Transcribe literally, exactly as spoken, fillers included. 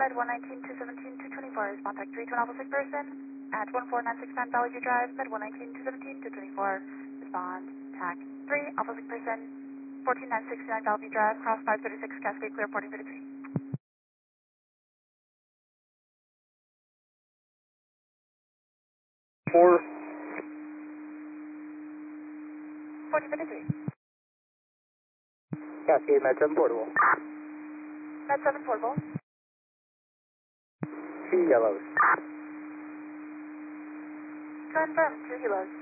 Med one nineteen, two seventeen, two twenty-four is contact three two Alpha six person at one four nine six nine Bellevue Drive, Med one nineteen, two seventeen, two twenty-four, respond, tac three Alpha six person, fourteen nine six nine Bellevue Drive, cross five thirty-six, Cascade clear, fourteen fifty-three. Four. fourteen fifty-three. Cascade Med seven portable. Med seven portable. Two yellows. Confirm, two helos.